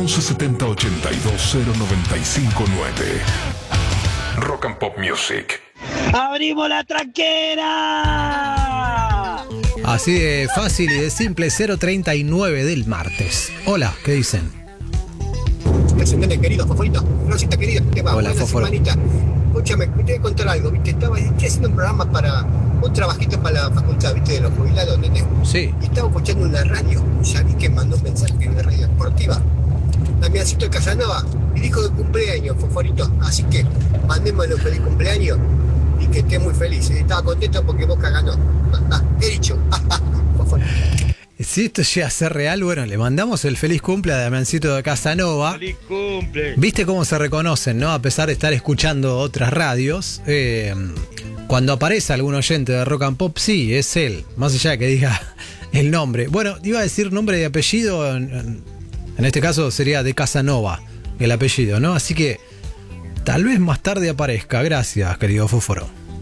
1170 82 095 9. Rock and Pop Music. ¡Abrimos la tranquera! Así de fácil y de simple, 039 del martes. Hola, ¿qué dicen? Descendente querido, Foforito. Rosita querida, ¿qué va? Hola, Buena Foforo. semanita. Escúchame, me te voy a contar algo, ¿viste? Estoy haciendo un programa para un trabajito para la facultad, ¿viste? De los jubilados, nene. Sí. Y estaba escuchando una radio, ya vi que mandó un mensaje en una radio deportiva. Damiancito de Casanova, y dijo de cumpleaños, Foforito. Así que mandémosle un feliz cumpleaños y que esté muy feliz. Estaba contento porque Boca ganó. He dicho. Foforito. Si esto llega a ser real, bueno, le mandamos el feliz cumple a Damiancito de Casanova. ¡Feliz cumple! ¿Viste cómo se reconocen, no? A pesar de estar escuchando otras radios, cuando aparece algún oyente de Rock and Pop, sí, es él, más allá de que diga el nombre. Bueno, iba a decir nombre y apellido, en este caso sería de Casanova, el apellido, ¿no? Así que tal vez más tarde aparezca. Gracias, querido Fósforo.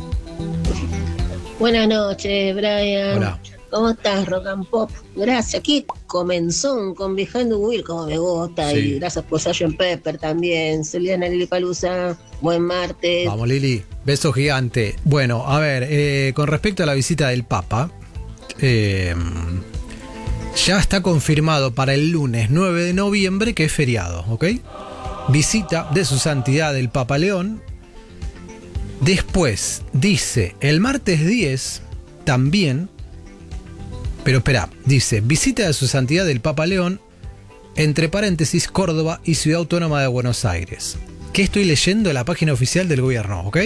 Buenas noches, Brian. Hola. ¿Cómo estás, Rock and Pop? Gracias. Aquí comenzó con Behind the Wheel, como me gusta. Sí. Y gracias por Sgt. Pepper también. Soliana Lili Palusa. Buen martes. Vamos, Lili. Beso gigante. Bueno, a ver, con respecto a la visita del Papa, ya está confirmado para el lunes 9 de noviembre que es feriado, ¿ok? Visita de su santidad el Papa León. Después dice el martes 10 también. Pero espera, dice, visita de su santidad el Papa León, entre paréntesis, Córdoba y Ciudad Autónoma de Buenos Aires. ¿Qué estoy leyendo? La página oficial del gobierno, ¿ok?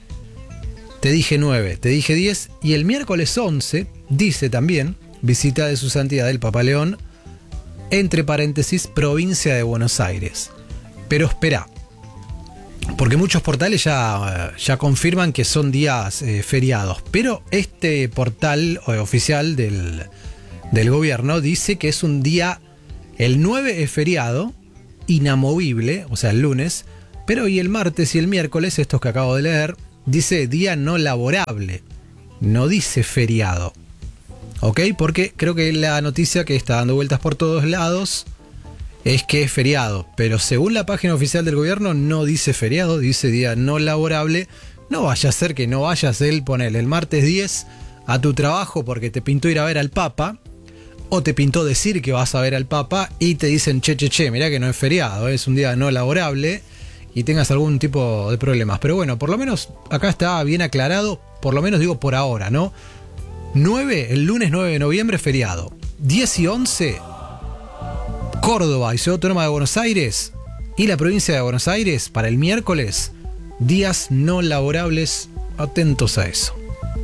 Te dije 9, te dije 10, y el miércoles 11 dice también, visita de su santidad el Papa León, entre paréntesis, provincia de Buenos Aires. Pero espera, porque muchos portales ya confirman que son días feriados, pero este portal oficial del gobierno dice que es un día, el 9 es feriado, inamovible, o sea el lunes, pero y el martes y el miércoles, estos que acabo de leer, dice día no laborable, no dice feriado, ¿ok? Porque creo que la noticia que está dando vueltas por todos lados es que es feriado, pero según la página oficial del gobierno no dice feriado, dice día no laborable. No vaya a ser que no vayas ponele el martes 10 a tu trabajo porque te pintó ir a ver al Papa, o te pintó decir que vas a ver al Papa y te dicen che, mirá que no es feriado, es un día no laborable, y tengas algún tipo de problemas. Pero bueno, por lo menos acá está bien aclarado, por lo menos digo por ahora, ¿no? 9, el lunes 9 de noviembre feriado, 10 y 11... Córdoba y Ciudad Autónoma de Buenos Aires y la provincia de Buenos Aires para el miércoles, días no laborables, atentos a eso.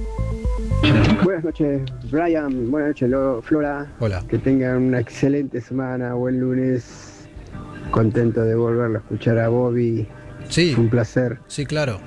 Buenas noches, Brian. Buenas noches, Flora. Hola. Que tengan una excelente semana, buen lunes. Contento de volverlo a escuchar a Bobby. Sí. Es un placer. Sí, claro.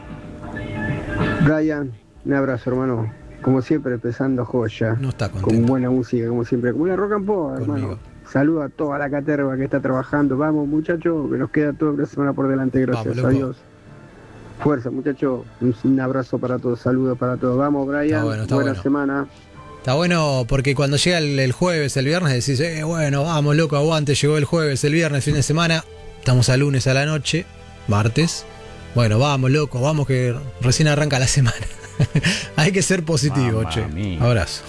Brian, un abrazo, hermano. Como siempre, empezando joya. No está contento. Con buena música, como siempre. Como la Rock and Pop, hermano. Saludo a toda la caterva que está trabajando. Vamos, muchachos, que nos queda toda la semana por delante. Gracias. Vamos, adiós. Fuerza, muchachos. Un abrazo para todos. Saludos para todos. Vamos, Brian. Está buena bueno. semana. Está bueno porque cuando llega el jueves, el viernes, decís, bueno, vamos, loco, aguante. Llegó el jueves, el viernes, fin de semana. Estamos a lunes a la noche, martes. Bueno, vamos, loco, vamos que recién arranca la semana. Hay que ser positivo, Mamma che. mía. Abrazo.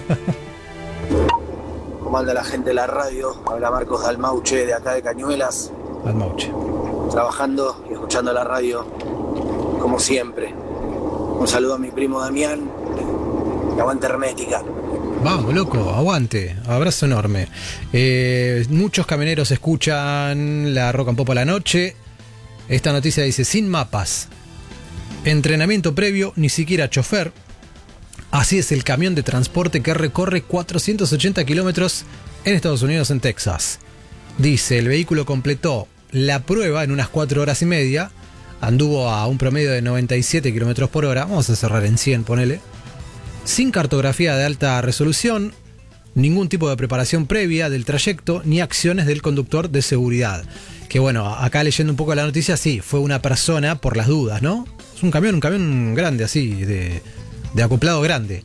¿Cómo anda la gente de la radio? Habla Marcos Dalmauche, de acá de Cañuelas, Al Mauche. trabajando y escuchando la radio, como siempre. Un saludo a mi primo Damián, que aguante Hermética. Vamos, loco, aguante. Abrazo enorme. Muchos camioneros escuchan la Rock and Pop a la noche. Esta noticia dice, sin mapas, entrenamiento previo, ni siquiera chofer. Así es el camión de transporte que recorre 480 kilómetros en Estados Unidos, en Texas. Dice, el vehículo completó la prueba en unas 4 horas y media. Anduvo a un promedio de 97 kilómetros por hora. Vamos a cerrar en 100, ponele. Sin cartografía de alta resolución, ningún tipo de preparación previa del trayecto, ni acciones del conductor de seguridad. Que bueno, acá leyendo un poco la noticia, sí, fue una persona por las dudas, ¿no? Es un camión grande así, de acoplado grande.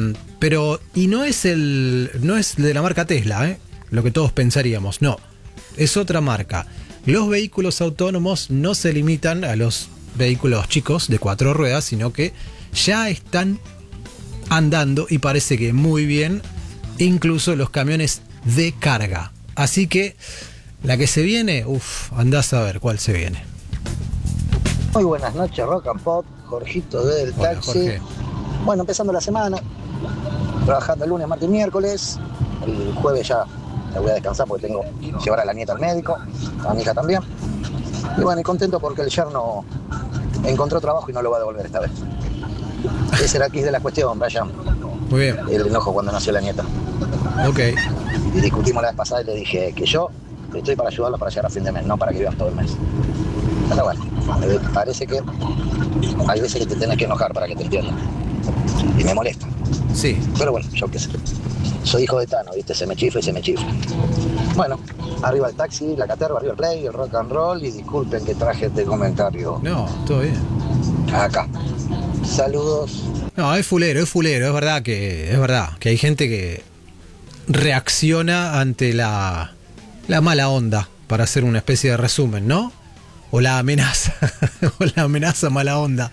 Pero, y no es de la marca Tesla, lo que todos pensaríamos, no. es otra marca. Los vehículos autónomos no se limitan a los vehículos chicos de 4 ruedas, sino que ya están andando y parece que muy bien, incluso los camiones de carga. Así que la que se viene, andás a ver cuál se viene. Muy buenas noches, Rock and Pop, Jorgito del Hola, taxi. Jorge. Bueno, empezando la semana, trabajando el lunes, martes y miércoles. El jueves ya me voy a descansar porque tengo que llevar a la nieta al médico, a mi hija también. Y bueno, y contento porque el yerno encontró trabajo y no lo va a devolver esta vez. Ese era el quid de la cuestión, Brian. Muy bien. El enojo cuando nació la nieta. Ok. Y discutimos la vez pasada y le dije que yo estoy para ayudarla para llegar a fin de mes, no para que vivas todo el mes. Pero bueno, me parece que hay veces que te tenés que enojar para que te entiendan. Y me molesta. Sí. Pero bueno, yo qué sé. Soy hijo de Tano, ¿viste? Se me chifla y se me chifla. Bueno, arriba el taxi, la caterva, arriba el play, el rock and roll. Y disculpen que traje este comentario No, todo bien. acá. Saludos. No, es fulero. Es verdad que hay gente que reacciona ante la mala onda, para hacer una especie de resumen, ¿no? O la amenaza. O la amenaza mala onda.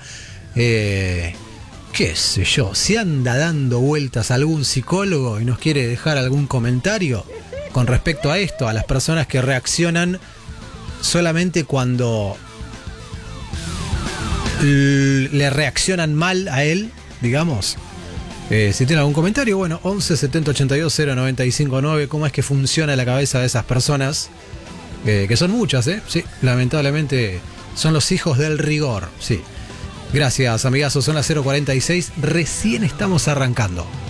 Qué sé yo, si anda dando vueltas a algún psicólogo y nos quiere dejar algún comentario con respecto a esto, a las personas que reaccionan solamente cuando le reaccionan mal a él, digamos. Si tiene algún comentario, bueno, 11 70 82 0 95 9. ¿Cómo es que funciona la cabeza de esas personas? Que son muchas, ¿eh? Sí, lamentablemente son los hijos del rigor, sí. Gracias, amigazos, son las 0:46, recién estamos arrancando.